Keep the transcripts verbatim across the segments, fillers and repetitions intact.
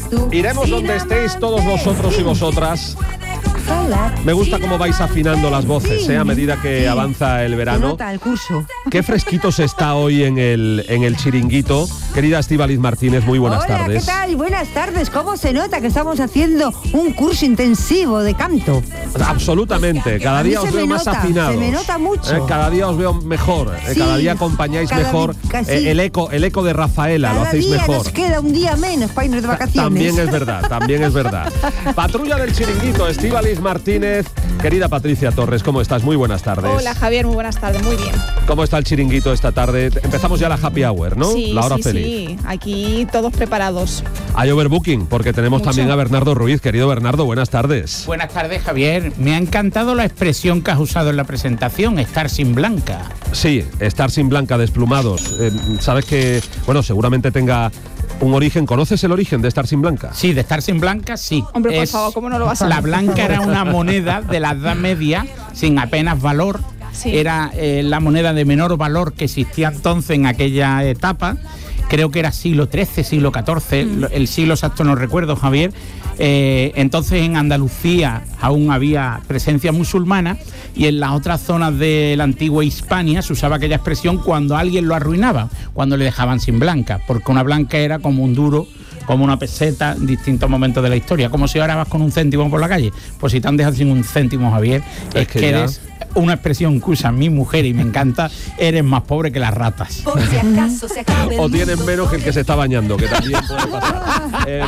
Iremos donde estéis todos vosotros y vosotras. Me gusta cómo vais afinando las voces, ¿eh? A medida que avanza el verano. El curso. Qué fresquito se está hoy en el, en el chiringuito. Querida Estíbaliz Martínez, muy buenas Hola, tardes. ¿qué tal? Buenas tardes. ¿Cómo se nota que estamos haciendo un curso intensivo de canto? Absolutamente. Cada día os veo más nota, afinados. Se me nota mucho. Eh, cada día os veo mejor. Eh, Sí, cada día acompañáis cada mejor. día, sí. Eh, el eco, el eco de Rafaela, Cada lo hacéis día mejor. nos queda un día menos para irnos de vacaciones. También es verdad, también es verdad. Patrulla del chiringuito, Estíbaliz Martínez. Querida Patricia Torres, ¿cómo estás? Muy buenas tardes. Hola Javier, muy buenas tardes, muy bien. ¿Cómo está el chiringuito esta tarde? Empezamos ya la happy hour, ¿no? Sí, la hora sí, feliz. sí, aquí todos preparados. Hay overbooking, porque tenemos Mucho. también a Bernardo Ruiz. Querido Bernardo, buenas tardes. Buenas tardes, Javier. Me ha encantado la expresión que has usado en la presentación, estar sin Blanca. Sí, estar sin Blanca, desplumados. Eh, Sabes que, bueno, seguramente tenga un origen. ¿Conoces el origen de estar sin Blanca? Sí, de estar sin Blanca, sí. Hombre, por Es- favor, ¿cómo no lo vas a La saber? blanca era una moneda de la Edad Media sin apenas valor. Sí. Era eh, la moneda de menor valor que existía entonces en aquella etapa. Creo que era siglo trece, siglo catorce, Mm. lo- el siglo exacto no recuerdo, Javier. Eh, entonces en Andalucía aún había presencia musulmana y en las otras zonas de la antigua Hispania se usaba aquella expresión cuando alguien lo arruinaba, cuando le dejaban sin blanca, porque una blanca era como un duro, como una peseta en distintos momentos de la historia, como si ahora vas con un céntimo por la calle. Pues si te han dejado sin un céntimo, Javier, es, Es que que ya- eres una expresión que usa mi mujer y me encanta, eres más pobre que las ratas. Por si acaso se acabe el O tienen mundo. menos que el que se está bañando, que también puede pasar. Eh,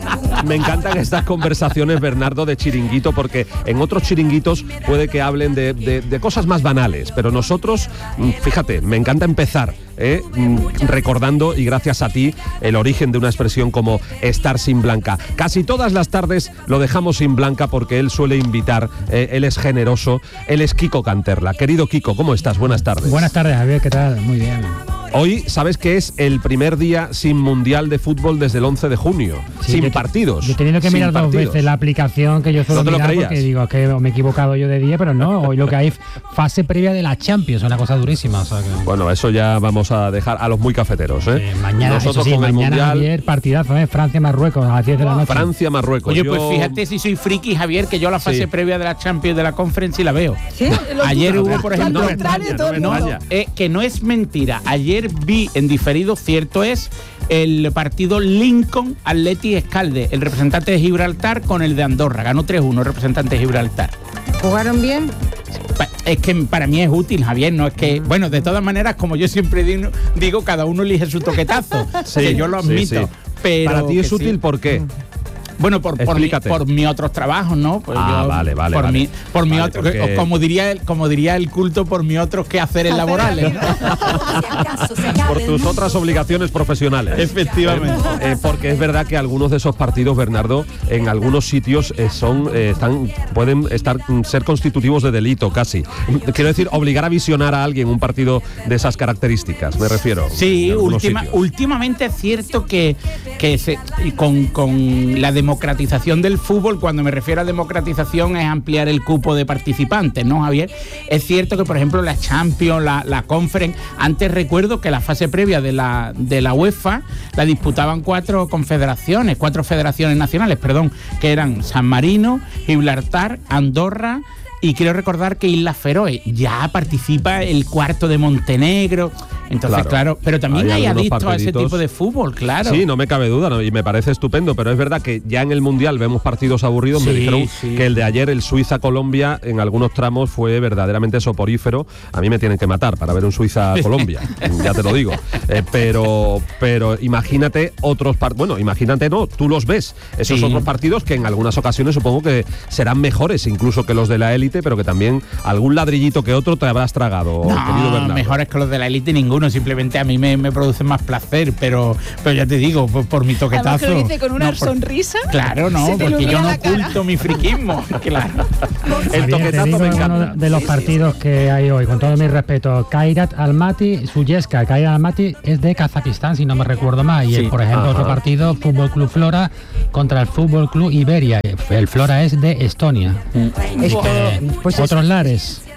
me encantan estas conversaciones, Bernardo, de chiringuito, porque en otros chiringuitos puede que hablen de, de- de cosas más banales, pero nosotros, mm, fíjate, me encanta empezar eh, mm, recordando, y gracias a ti, el origen de una expresión como estar sin Blanca. Casi todas las tardes lo dejamos sin Blanca porque él suele invitar, eh, él es generoso, él es Kiko Canterla. Querido Kiko, ¿cómo estás? Buenas tardes. Buenas tardes, Javier, ¿qué tal? Muy bien. Hoy, ¿sabes que es el primer día sin Mundial de Fútbol desde el once de junio? Sí, sin yo te- partidos. Yo he tenido que sin mirar dos partidos. veces la aplicación que yo suelo ¿No te lo mirar creías? porque digo que me he equivocado yo de día, pero no, hoy lo que hay es fase previa de la Champions, una cosa durísima. O sea que, Bueno, eso ya vamos a dejar a los muy cafeteros, ¿eh? eh, mañana, Nosotros eso sí, con el mañana Mundial, Javier, partidazo, ¿eh? Francia-Marruecos a las diez de la noche. Francia-Marruecos. Oye, Yo- pues fíjate si soy friki, Javier, que yo la fase Sí. previa de la Champions de la Conference y la veo. ¿Sí? Ayer hubo, por ejemplo, No me extraña, no me no, extraña. eh, que no es mentira. Ayer vi en diferido, cierto es, el partido Lincoln Athletic Escalde, el representante de Gibraltar con el de Andorra. Ganó tres uno el representante de Gibraltar. ¿Jugaron bien? Pa- Es que para mí es útil, Javier, no es que... Bueno, de todas maneras, como yo siempre digo, digo cada uno elige su toquetazo, Sí, que yo lo sí, admito. sí. Pero Para ti es que útil, sí. ¿por qué? Bueno, por, por, mi, Explícate. por mis otros trabajos, ¿no? Pues Ah, vale, vale, Por, vale. mi, por mi Vale, otro, porque- o como diría el, como diría el culto, por mis otros quehaceres laborales, ¿no? Por si acaso se acabe Por el tus mundo. otras obligaciones profesionales. Efectivamente. Eh, eh, porque es verdad que algunos de esos partidos, Bernardo, en algunos sitios eh, son eh, están pueden estar mm, ser constitutivos de delito casi. Quiero decir, obligar a visionar a alguien un partido de esas características, me refiero. Sí, en algunos última, sitios. últimamente es cierto que, que se, y con, con la democratización del fútbol, cuando me refiero a democratización es ampliar el cupo de participantes, ¿no, Javier? Es cierto que, por ejemplo, la Champions, la, la Conference, antes recuerdo que la fase previa de la, de la UEFA la disputaban cuatro confederaciones, cuatro federaciones nacionales, perdón, que eran San Marino, Gibraltar, Andorra y quiero recordar que Islas Feroe. Ya participa el cuarto de Montenegro. Entonces, Claro. claro, pero también Hay hay, algunos adictos a ese partiditos. tipo de fútbol, claro. Sí, no me cabe duda, ¿no? Y me parece estupendo, pero es verdad que ya en el Mundial vemos partidos aburridos. Me Sí, dijeron sí. que el de ayer, el Suiza-Colombia, en algunos tramos fue verdaderamente soporífero. A mí me tienen que matar para ver un Suiza-Colombia, ya te lo digo. Eh, pero, pero imagínate otros partidos, bueno, imagínate no, tú los ves, esos Sí. otros partidos que en algunas ocasiones supongo que serán mejores incluso que los de la élite, pero que también algún ladrillito que otro te habrás tragado, querido No, Bernardo. mejores que los de la élite ninguno, simplemente a mí me, me produce más placer, pero, pero ya te digo, por, por mi toquetazo. Además que lo dice con una no, por- sonrisa. Claro, no, Se te porque yo ilumina no la cara. oculto mi friquismo. Claro. El Javier, te toquetazo digo me uno encanta. de los partidos que hay hoy, con todo mi respeto. Kairat Almaty, Suyesca. Kairat Almaty es de Kazajistán, si no me recuerdo mal. Y Sí. el, por ejemplo, Ajá. otro partido, Fútbol Club Flora contra el Fútbol Club Iberia. El Flora es de Estonia. Esto, Eh, pues otros lares.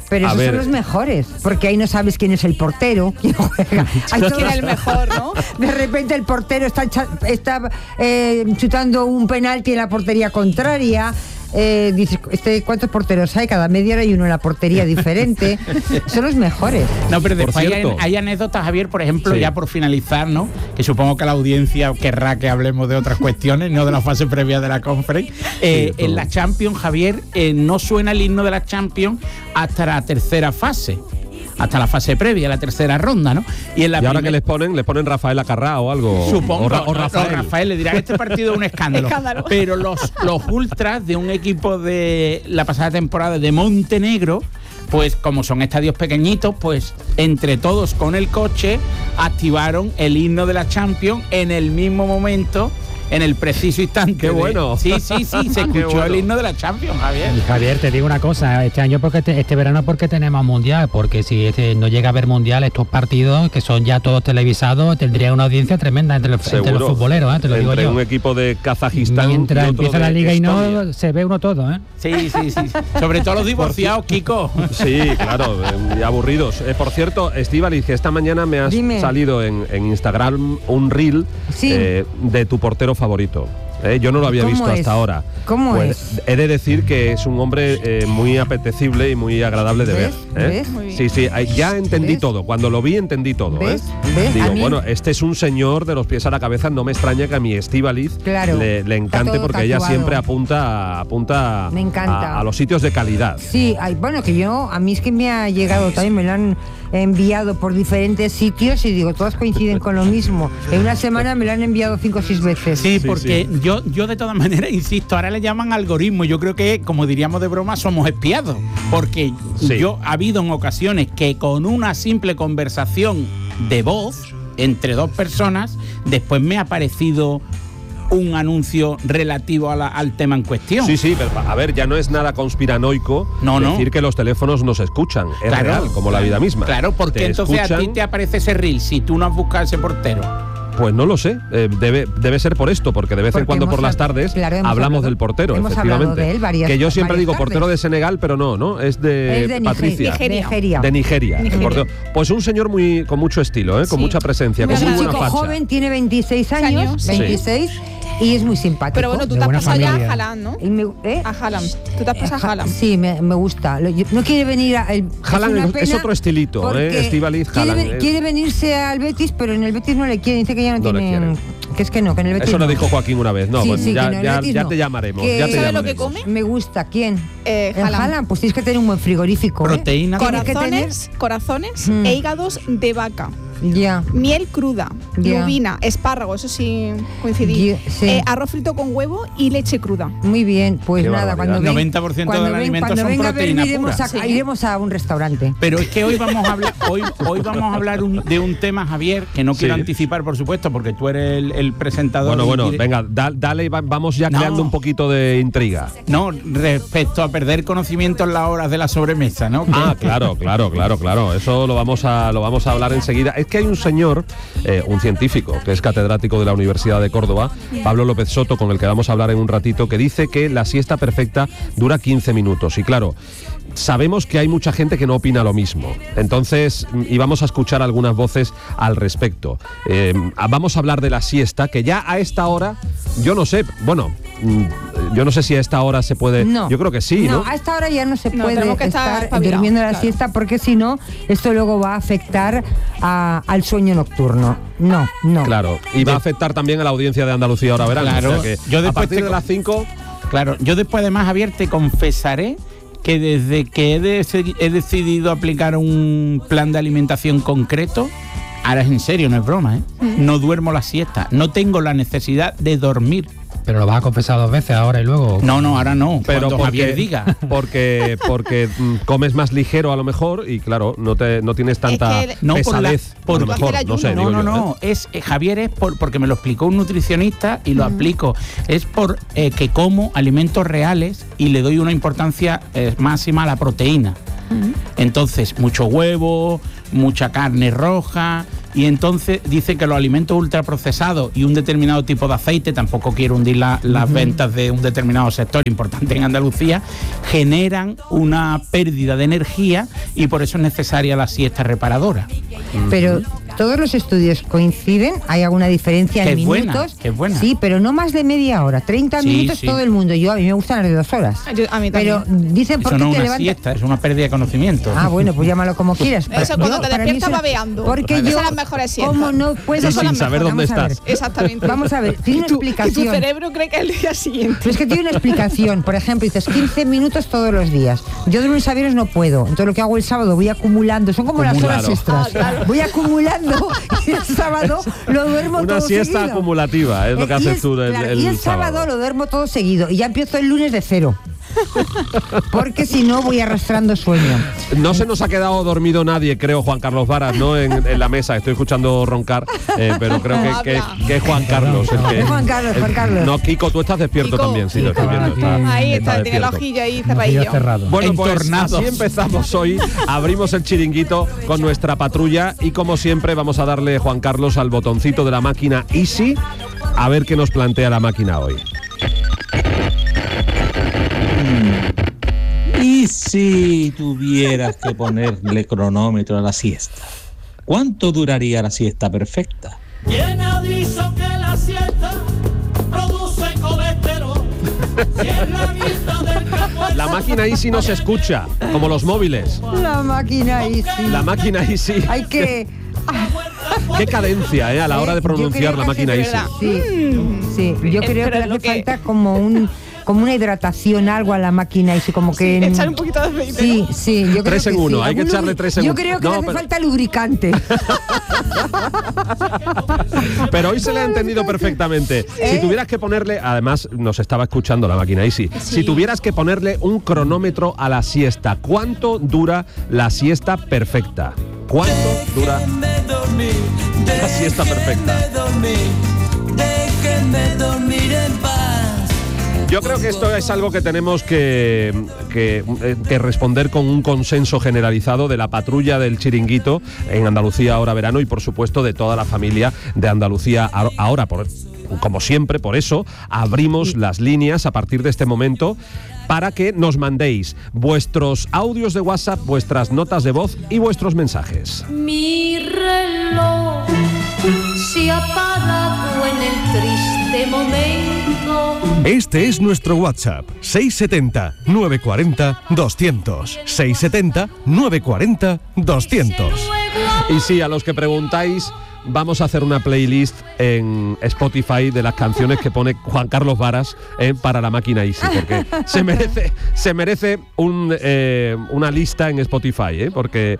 Pero A esos ver. son los mejores, porque ahí no sabes quién es el portero, quién juega. Ahí ¿Quién todos- era el mejor, no? De repente el portero está, echa- está eh, chutando un penalti en la portería contraria. Eh, dices, este, ¿cuántos porteros hay? Cada media hora hay uno en la portería diferente. Son los mejores. No, pero Por después hay, cierto. hay anécdotas, Javier, por ejemplo, Sí. ya por finalizar, ¿no? Que supongo que la audiencia querrá que hablemos de otras cuestiones, no de la fase previa de la Conference. Eh, Sí, todo. en la Champions, Javier, eh, no suena el himno de la Champions hasta la tercera fase. Hasta la fase previa, la tercera ronda, ¿no? Y en la Y ahora primer- que les ponen, le ponen Rafael Acarrá o algo. Supongo, O, Ra- o no, no, Rafael. Rafael le dirá, este partido es un escándalo. Escándalo. Pero los, los ultras de un equipo de la pasada temporada de Montenegro, pues como son estadios pequeñitos, pues entre todos con el coche activaron el himno de la Champions en el mismo momento, en el preciso instante. Qué de- bueno. Sí, sí, sí, se Qué escuchó bueno. el himno de la Champions, Javier. Y Javier, te digo una cosa, este año porque te- este verano porque tenemos mundial, porque si este no llega a haber mundial, estos partidos que son ya todos televisados tendría una audiencia tremenda entre los, entre los Seguro. futboleros, ¿eh? Te lo digo Entre yo. un equipo de Kazajistán. Mientras y otro empieza la de liga y Estonia. no, se ve uno todo, ¿eh? Sí, sí, sí. Sobre todo los divorciados, Kiko. Sí, claro, eh, y aburridos. Eh, por cierto, Estíbaliz, que esta mañana me has Dime. salido en, en Instagram un reel Sí. eh, de tu portero favorito. Eh, yo no lo había ¿Cómo visto es? hasta ahora. ¿Cómo Pues es? he de decir que es un hombre eh, muy apetecible y muy agradable de ¿Ves? ver. ¿eh? ¿Ves? Muy bien. Sí, sí, ahí ya entendí ¿Ves? todo. Cuando lo vi entendí todo. ¿Ves? ¿eh? ¿Ves? Digo, A mí- bueno, este es un señor de los pies a la cabeza. No me extraña que a mi Estíbaliz Claro. le, le Está encante todo porque ella tatuado. siempre apunta, apunta Me encanta. A, a los sitios de calidad. Sí, ay, bueno, que yo, a mí es que me ha llegado también, me lo han enviado por diferentes sitios y digo, todas coinciden con lo mismo. En una semana me lo han enviado cinco o seis veces. Sí, Sí, porque Yo, yo de todas maneras, insisto, ahora le llaman algoritmo. Yo creo que, como diríamos de broma, somos espiados. Porque Sí. yo ha habido en ocasiones que con una simple conversación de voz entre dos personas, después me ha aparecido un anuncio relativo a la- al tema en cuestión. Sí, sí, pero a ver, ya no es nada conspiranoico No, no. decir que los teléfonos nos escuchan. Es Claro. real, como la vida misma. Claro, porque Te entonces a ti escuchan. te aparece ese reel si tú no has buscado ese portero. Pues no lo sé, eh, debe, debe ser por esto, porque de vez en Porque cuando hemos por las hab- tardes claro, hemos hablamos hablado- del portero, hemos efectivamente. hablado de él varias- que yo siempre varias digo tardes. portero de Senegal, pero no, ¿no? Es de, Es de Niger- Patricia. Nigeria. Nigeria. De Nigeria. Nigeria. Portero. Pues un señor muy con mucho estilo, ¿eh? con Sí. mucha presencia, Muy con muy Es un buena chico facha. joven, tiene veintiséis años, años, sí. veintiséis, y es muy simpático. Pero bueno, tú De te has buena pasado ya familia. a Haaland, ¿no? Y me- ¿eh? A Haaland. Tú te has pasado a Haaland. Sí, me, me gusta. Lo- yo- No quiere venir a. El, Haaland una es- es pena otro estilito, porque ¿eh? Estíbaliz, quiere, Haaland, ve- ¿eh? quiere venirse al Betis, pero en el Betis no le quiere. Dice que ya no, No le tiene. quieren. Que es que no, que en el Betis. Eso no. lo dijo Joaquín una vez. No, Sí, pues sí, ya, que no, en el ya- Betis ya no. te llamaremos. Que- ya te ¿Sabe lo que llamaremos. come? Me gusta. ¿Quién? Eh, El Haaland. Haaland, pues tienes que tener un buen frigorífico. ¿eh? Proteína. Tiene que Corazones, corazones Mm. e hígados de vaca. Ya. Miel cruda, Ya. lubina, espárrago, eso sí coincidí. Ya, sí. Eh, arroz frito con huevo y leche cruda. Muy bien, pues Qué nada, barbaridad. cuando ven, noventa por ciento cuando del ven- alimento cuando son venga a verme, proteína iremos a, pura. iremos a un restaurante. Pero es que hoy vamos a hablar, hoy, hoy vamos a hablar un- de un tema, Javier, que no quiero Sí. anticipar, por supuesto, porque tú eres el, el presentador. Bueno, y bueno, quieres- venga, da- dale y va- vamos ya No. creando un poquito de intriga. No, respecto a perder conocimiento en las horas de la sobremesa, ¿no? Ah, claro, claro, claro, claro. Eso lo vamos a lo vamos a hablar enseguida. Es que hay un señor, eh, un científico, que es catedrático de la Universidad de Córdoba, Pablo López Soto, con el que vamos a hablar en un ratito, que dice que la siesta perfecta dura quince minutos. Y claro, sabemos que hay mucha gente que no opina lo mismo. Entonces, mm, y vamos a escuchar algunas voces al respecto. Eh, vamos a hablar de la siesta, que ya a esta hora, yo no sé, bueno, mm, yo no sé si a esta hora se puede. No. Yo creo que sí, ¿no? a esta hora ya no se No, puede tenemos que estar estar espabilados, durmiendo la claro. siesta porque si no, esto luego va a afectar a- al sueño nocturno. No, no. Claro, y va a afectar también a la audiencia de Andalucía ahora verano. Claro, o sea que yo a después partir te de co- las cinco. Claro, yo después además, Javier, te confesaré que desde que he, deci- he decidido aplicar un plan de alimentación concreto, ahora es en serio, no es broma, ¿eh? No duermo la siesta, no tengo la necesidad de dormir. Pero lo vas a confesar dos veces ahora y luego. No, no, ahora no, Pero cuando porque, Javier diga. porque porque mm, comes más ligero a lo mejor y claro, no te no tienes tanta que- No, por la- pesadez por a lo hacer mejor, ayuno. no sé, No, digo no, yo, no, ¿eh? es eh, Javier es por, porque me lo explicó un nutricionista y lo aplico. Es por eh, que como alimentos reales y le doy una importancia eh, máxima a la proteína. Entonces, mucho huevo, mucha carne roja, y entonces dice que los alimentos ultraprocesados y un determinado tipo de aceite, tampoco quiero hundir la, las uh-huh. ventas de un determinado sector importante en Andalucía, generan una pérdida de energía y por eso es necesaria la siesta reparadora. Pero todos los estudios coinciden, hay alguna diferencia que en es minutos. Buena, que es buena. Sí, pero no más de media hora, treinta sí, minutos sí. todo el mundo. Yo a mí me gustan las de dos horas. Yo, a mí también. Pero dicen por eso qué no es te una levantas. siesta, es una pérdida de conocimiento. Ah, bueno, pues llámalo como quieras. Eso, cuando te para mí despiertas eso- babeando. Porque Esas yo, son las mejores siestas. ¿cómo no puedo Sí, sin saber dónde Vamos a ver. estás. Exactamente. Vamos a ver, tiene Y una tu, y tu explicación. cerebro cree que es el día siguiente. Pero es que tiene una explicación. Por ejemplo, dices quince minutos todos los días. Yo de lunes a viernes no puedo. Entonces lo que hago el sábado voy acumulando. Son como las horas Acumulado. extras. Ah, claro. Voy acumulando y el sábado lo duermo Una todo siesta seguido. acumulativa, es lo que Eh, y haces el- tú el, claro, el y el sábado. lo duermo todo seguido. Y ya empiezo el lunes de cero. Porque si no voy arrastrando sueño. No se nos ha quedado dormido nadie, creo, Juan Carlos Varas, ¿no? En, en la mesa. Estoy escuchando roncar, eh, pero creo que, que, que es Juan Carlos. El que, Es Juan Carlos, Juan Carlos. No, Kiko, tú estás despierto Kiko. también, sí, lo estoy Kiko, viendo. aquí. Ahí está, tiene la despierto. hojilla ahí Ojillo cerradillo. cerrado. Bueno, pues Entornados. así empezamos hoy. Abrimos el chiringuito con nuestra patrulla y como siempre vamos a darle, Juan Carlos, al botoncito de la máquina Easy a ver qué nos plantea la máquina hoy. Y si tuvieras que ponerle cronómetro a la siesta, ¿cuánto duraría la siesta perfecta? ¿Quién ha dicho que la siesta produce colesterol? Si es la mitad del campo La máquina Easy no se escucha, como los móviles. La máquina y sí. La máquina Easy. Hay que... Qué cadencia, ¿eh? A la hora de Yo pronunciar creo la que máquina sí, Easy. ¿verdad? Sí, sí. Yo Eh, creo pero que le lo hace que- falta como un como una hidratación, algo a la máquina y sí, como que... Sí, echar un poquito de aceite. Sí, sí, yo creo Tres que en uno, sí. hay que Algún echarle lubri- tres en Yo uno. creo que No, le hace pero- falta lubricante. Pero hoy se le ha entendido perfectamente. Si tuvieras que ponerle, además nos estaba escuchando la máquina Easy, si tuvieras que ponerle un cronómetro a la siesta, ¿cuánto dura la siesta perfecta? ¿Cuánto dura la siesta perfecta? Déjenme dormir en paz. Yo creo que esto es algo que tenemos que, que, eh, que responder con un consenso generalizado de la patrulla del chiringuito en Andalucía Ahora Verano y por supuesto de toda la familia de Andalucía Ahora. Por, como siempre, por eso abrimos las líneas a partir de este momento para que nos mandéis vuestros audios de WhatsApp, vuestras notas de voz y vuestros mensajes. Mi reloj se ha parado en el triste momento. Este es nuestro WhatsApp, seis setenta, nueve cuarenta, doscientos. seis setenta, nueve cuarenta, doscientos. Y sí, a los que preguntáis, vamos a hacer una playlist en Spotify de las canciones que pone Juan Carlos Varas eh, para la máquina Easy, porque se merece, se merece un, eh, una lista en Spotify, eh, porque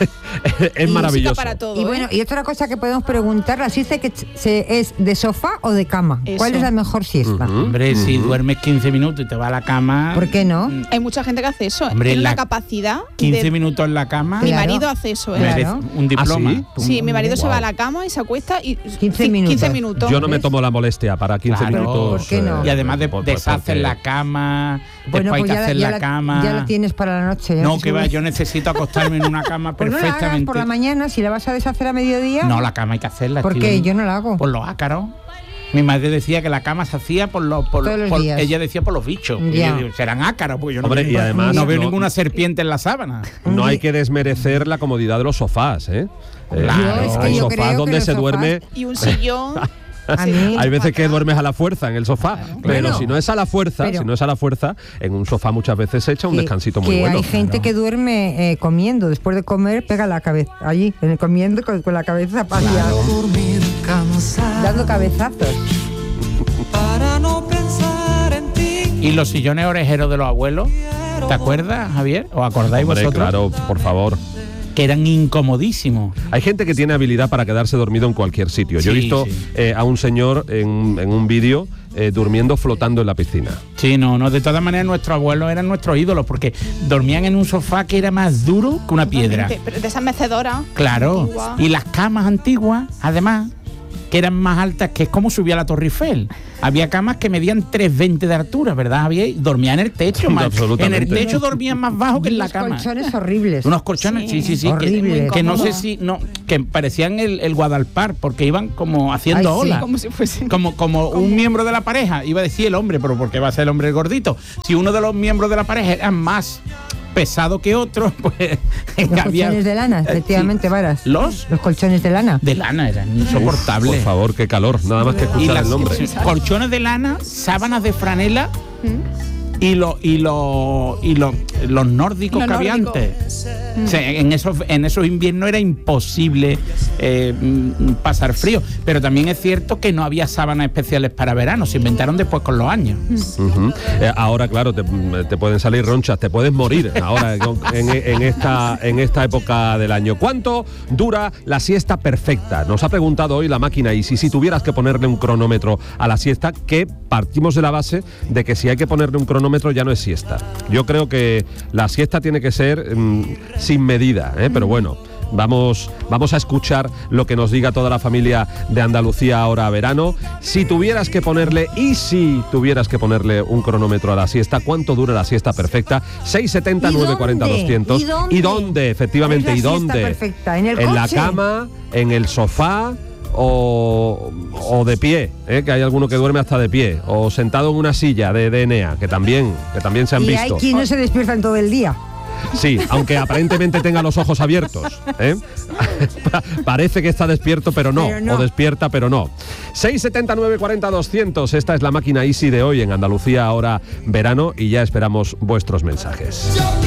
es Y maravilloso. Para todo, Y bueno, ¿eh? y otra cosa que podemos preguntar, ¿la siesta que se, es de sofá o de cama? Eso. ¿Cuál es la mejor siesta? Ujú. Hombre, si duermes quince minutos y te vas a la cama... ¿Por qué no? Hay mucha gente que hace eso. Hombre, Tiene la- la capacidad quince de... minutos en la cama... Mi Claro. marido hace eso, ¿eh? Claro. merece un diploma. ¿Ah, sí? Tú- Sí, mi marido se Wow. va a la cama y se acuesta y quince ci- minutos. quince minutos. Yo no me tomo la molestia para quince Claro. minutos. ¿Por qué no? Y además de, por- por- deshaces porque- la cama, Bueno, después hay pues que ya, la- hacer ya la, la, cama. ya la tienes para la noche. ya No, te que va, subes. yo necesito acostarme en una cama Pues no la hagas perfectamente. por la mañana, si la vas a deshacer a mediodía. No, la cama hay que hacerla. ¿Por tío. qué? Yo no la hago. Por los ácaros. Mi madre decía que la cama se hacía por los... Por, Todos los por- días. ella decía por los bichos. Y Ya. yo digo, serán ácaros, porque yo no, Hombre, veo, y además no veo no- ninguna serpiente en la sábana. No hay que desmerecer la comodidad de los sofás, ¿eh? Eh, Claro. Yo es que hay yo creo sofás que donde los se sofás- duerme. Y un sillón. A mí. Hay veces que duermes a la fuerza en el sofá, pero Bueno, si no es a la fuerza, pero- si no es a la fuerza, en un sofá muchas veces se echa un que- descansito muy que bueno. hay gente que duerme eh, comiendo, después de comer pega la cabeza allí, en el comiendo con, con la cabeza hacia Dormir cansado dando cabezazos. para no pensar en ti. Y los sillones orejeros de los abuelos, ¿te acuerdas, Javier? ¿Os acordáis Hombre, vosotros? claro, por favor. Que eran incomodísimos. Hay gente que tiene habilidad para quedarse dormido en cualquier sitio. Yo he Sí, visto sí. eh, a un señor en, en un vídeo eh, durmiendo flotando en la piscina. Sí, no, no. De todas maneras, nuestros abuelos eran nuestros ídolos porque dormían en un sofá que era más duro que una piedra. Totalmente, pero de esas mecedoras. Claro. Antigua. Y las camas antiguas, además, que eran más altas, que es como subía la Torre Eiffel. Había camas que medían tres veinte de altura, ¿verdad, Javier? Dormían en el techo. Más, en el techo dormían más bajo que en la cama. Unos colchones horribles. Unos colchones, sí, sí, sí. Horribles. Que, que no sé si, no, que parecían el, el Guadalpar, porque iban como haciendo Ay, sí. olas. Como si fuese. Como, como un miembro de la pareja, iba a decir el hombre, pero porque va a ser el hombre el gordito. Si uno de los miembros de la pareja era más pesado que otro, pues Los había, colchones de lana, efectivamente, sí. Varas. ¿Los? Los colchones de lana. De lana eran insoportables. Por favor, qué calor, nada más que Y escuchar las el nombre. colchones de lana, sábanas de franela ¿Mm? y lo, y lo, y lo, los nórdicos Los que había nórdicos. antes. O sea, en esos en esos inviernos era imposible eh, mm, pasar frío, pero también es cierto que no había sábanas especiales para verano, se inventaron después con los años. Uh-huh. Eh, ahora, claro, te, te pueden salir ronchas, te puedes morir ahora en, en esta, en esta época del año. ¿Cuánto dura la siesta perfecta? Nos ha preguntado hoy la máquina, y si, si tuvieras que ponerle un cronómetro a la siesta, que partimos de la base de que si hay que ponerle un cronómetro ya no es siesta. Yo creo que la siesta tiene que ser mmm, sin medida, ¿eh? Pero bueno, vamos, vamos a escuchar lo que nos diga toda la familia de Andalucía ahora a verano. Si tuvieras que ponerle, y si tuvieras que ponerle un cronómetro a la siesta, ¿cuánto dura la siesta perfecta? seis setenta, nueve cuarenta, doscientos. ¿Y dónde? ¿Y dónde? Efectivamente, Es ¿y la siesta dónde? perfecta, ¿en el En la coche? cama, en el sofá, O, o de pie, ¿eh? Que hay alguno que duerme hasta de pie, o sentado en una silla de D N A, que también, que también se han Y visto. hay quien no se despiertan todo el día. Sí, aunque aparentemente tenga los ojos abiertos, ¿eh? Parece que está despierto, pero no, Pero no. o despierta, pero no. seis setenta, nueve cuarenta, doscientos. Esta es la máquina Easy de hoy en Andalucía ahora verano, y ya esperamos vuestros mensajes.